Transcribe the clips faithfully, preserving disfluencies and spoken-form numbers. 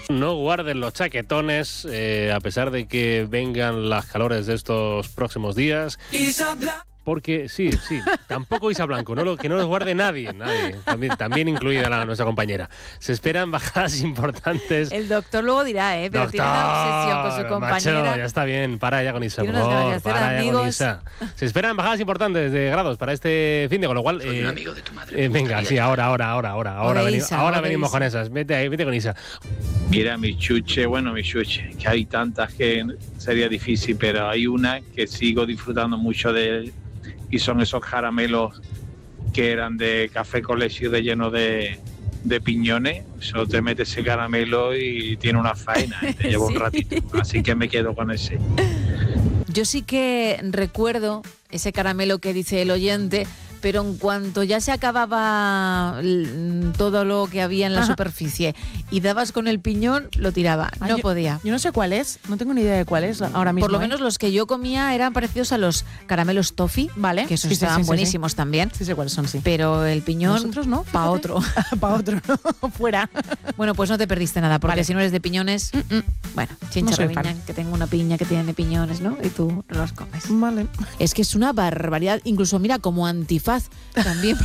No guarden los chaquetones, eh, a pesar de que vengan las calores de estos próximos días. Porque, sí, sí, tampoco Isa Blanco, no lo, que no los guarde nadie, nadie, también, también incluida la, nuestra compañera. Se esperan bajadas importantes. El doctor luego dirá, ¿eh? Pero Doctor, tiene una obsesión con su compañera. Macho, ya está bien, para ya con Isa, Tiene por unas favor, ganas de hacer para ya con amigos. Isa. Se esperan bajadas importantes de grados para este fin de, con lo cual... Soy eh, un amigo de tu madre. eh, venga, sí, ahora, ahora, ahora, ahora, ahora, Ahora veni- Isa, ahora ahora venimos Isa. con esas. Vete ahí, vete con Isa. Mira, mi chuche, bueno, mi chuche, que hay tantas que sería difícil, pero hay una que sigo disfrutando mucho de, y son esos caramelos que eran de café con leche relleno de, de piñones. Solo te metes ese caramelo y tiene una faena, y te lleva Sí. un ratito. Así que me quedo con ese. Yo sí que recuerdo ese caramelo que dice el oyente, pero en cuanto ya se acababa l- todo lo que había en la Ajá. superficie y dabas con el piñón, lo tiraba. Ah, No yo- podía. Yo no sé cuál es, no tengo ni idea de cuál es ahora mismo. Por lo ¿eh? menos los que yo comía eran parecidos a los caramelos toffee, Vale. que esos Sí, sí, estaban sí, sí, buenísimos también. Sí sé cuáles son, sí. Pero el piñón, Nosotros no, pa' otro. Para otro, ¿no? Fuera. Bueno, pues no te perdiste nada, porque Vale. si no eres de piñones, bueno, No chincha soy rabiña, fan. que tengo una piña que tiene piñones, ¿no? Y tú no los comes. Vale. Es que es una barbaridad, incluso mira, como antifaz también.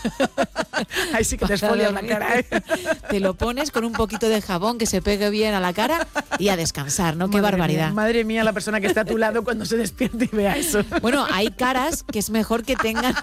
Ahí sí que te esfolias la cara, ¿eh? Te lo pones con un poquito de jabón que se pegue bien a la cara y a descansar, ¿no? Qué Madre barbaridad. mía, madre mía, la persona que está a tu lado cuando se despierte y vea eso. Bueno, hay caras que es mejor que tengan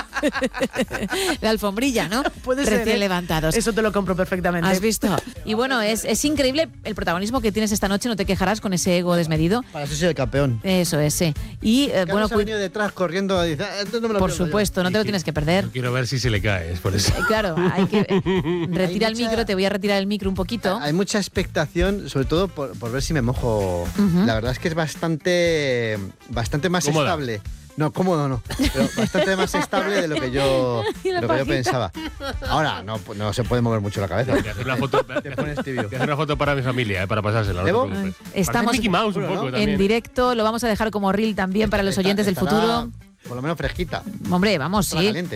la alfombrilla, ¿no? Puede Recién ser, ¿eh? levantados. Eso te lo compro perfectamente. ¿Has visto? Y bueno, es, es increíble el protagonismo que tienes esta noche, no te quejarás con ese ego desmedido. Para eso soy el campeón. Eso es, sí. Y eh, Carlos bueno, ha cu- venido detrás corriendo y dice, "Ah, esto no me lo por pierdo yo". supuesto, no te lo tienes que perder. Yo quiero ver si se le cae, es por eso. Eh, Claro, hay que eh, retira Hay el mucha- micro, te voy a retirar el micro un poquito. Hay mucha expectación, sobre todo por, por ver si me mojo. Ujú. La verdad es que es bastante, bastante más Cómoda. estable. No, cómodo no, pero bastante más estable de lo que yo, Y la lo que yo pajita. pensaba. Ahora no, no se puede mover mucho la cabeza. Voy a hacer una foto, voy a Te hacer- pones tibio. voy a hacer una foto para mi familia, eh, para pasársela. No te ¿Debo? preocupes. Estamos Parece Mickey Mouse un Bueno, poco ¿no? también. En directo, lo vamos a dejar como reel también para los Está- oyentes del estará futuro. Por lo menos fresquita. Hombre, vamos, Estará sí. caliente.